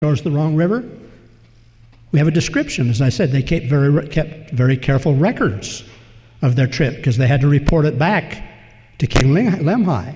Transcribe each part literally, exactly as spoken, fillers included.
goes the wrong river. We have a description. As I said, they kept very, kept very careful records of their trip because they had to report it back to King Lemhi.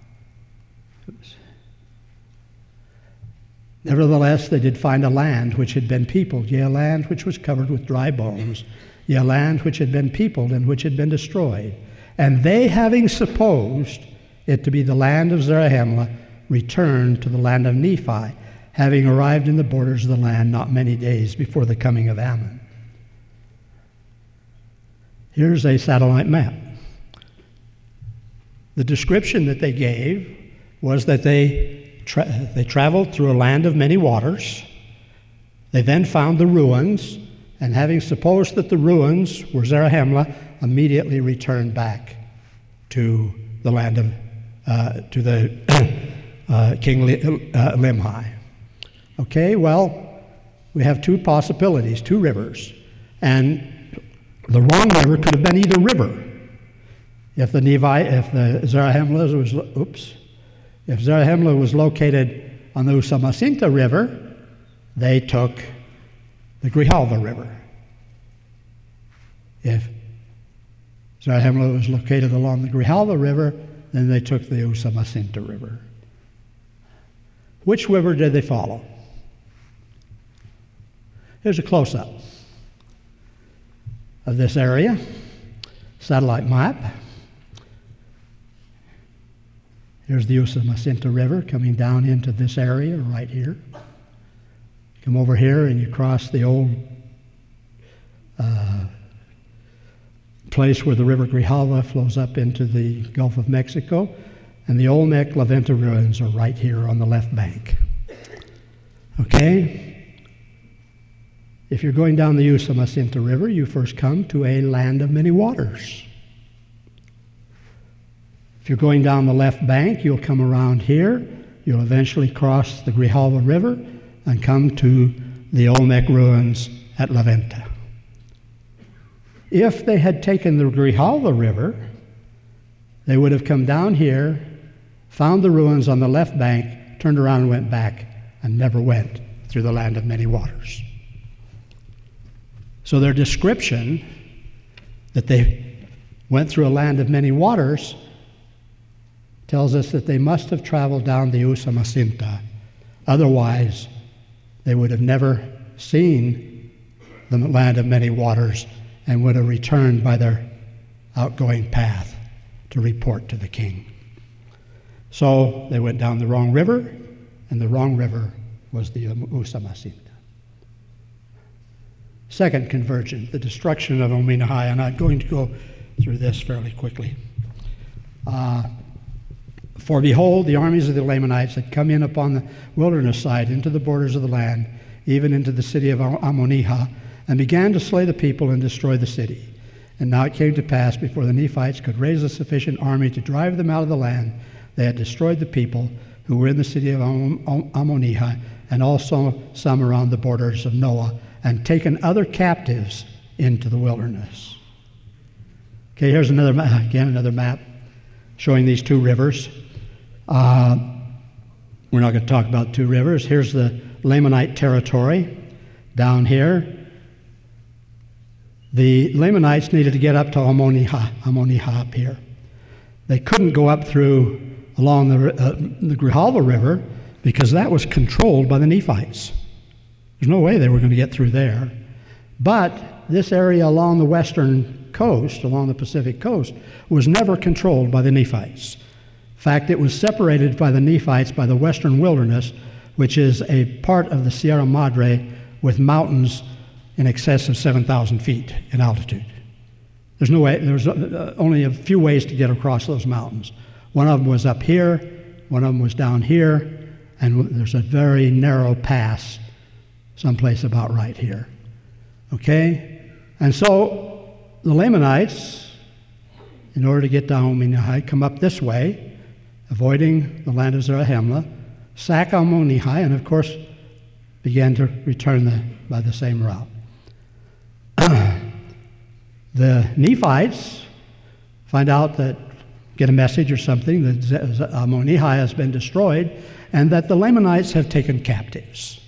Nevertheless, they did find a land which had been peopled, yea, a land which was covered with dry bones, yea, a land which had been peopled and which had been destroyed. And they, having supposed it to be the land of Zarahemla, returned to the land of Nephi, having arrived in the borders of the land not many days before the coming of Ammon. Here's a satellite map. The description that they gave was that they Tra- they traveled through a land of many waters. They then found the ruins, and having supposed that the ruins were Zarahemla, immediately returned back to the land of, uh, to the uh, King uh, Lemhi. Okay, well, we have two possibilities, two rivers, and the wrong river could have been either river. If the Nevi, if the Zarahemla was, oops, If Zarahemla was located on the Usumacinta River, they took the Grijalva River. If Zarahemla was located along the Grijalva River, then they took the Usumacinta River. Which river did they follow? Here's a close-up of this area, satellite map. There's the Usumacinta River coming down into this area right here. Come over here and you cross the old uh, place where the River Grijalva flows up into the Gulf of Mexico, and the Olmec La Venta ruins are right here on the left bank. Okay? If you're going down the Usumacinta River, you first come to a land of many waters. If you're going down the left bank, you'll come around here. You'll eventually cross the Grijalva River and come to the Olmec ruins at La Venta. If they had taken the Grijalva River, they would have come down here, found the ruins on the left bank, turned around and went back, and never went through the land of many waters. So their description that they went through a land of many waters tells us that they must have traveled down the Usumacinta. Otherwise, they would have never seen the land of many waters and would have returned by their outgoing path to report to the king. So they went down the wrong river, and the wrong river was the Usumacinta. Second conversion, the destruction of Ominahai, and I'm going to go through this fairly quickly. Uh, For behold, the armies of the Lamanites had come in upon the wilderness side into the borders of the land, even into the city of Ammonihah, and began to slay the people and destroy the city. And now it came to pass, before the Nephites could raise a sufficient army to drive them out of the land, they had destroyed the people who were in the city of Ammonihah, and also some around the borders of Noah, and taken other captives into the wilderness. Okay, here's another, again, another map showing these two rivers. Uh, we're not going to talk about two rivers. Here's the Lamanite territory down here. The Lamanites needed to get up to Ammonihah, Ammonihah up here. They couldn't go up through along the, uh, the Grijalva River because that was controlled by the Nephites. There's no way they were going to get through there. But this area along the western coast, along the Pacific coast, was never controlled by the Nephites. In fact, it was separated by the Nephites by the western wilderness, which is a part of the Sierra Madre with mountains in excess of seven thousand feet in altitude. There's no way, there was only a few ways to get across those mountains. One of them was up here, one of them was down here, and there's a very narrow pass someplace about right here. Okay? And so the Lamanites, in order to get down Ammonihah, come up this way, avoiding the land of Zarahemla, sack Ammonihah, and of course began to return the, by the same route. The Nephites find out that, get a message or something, that Ammonihah has been destroyed, and that the Lamanites have taken captives.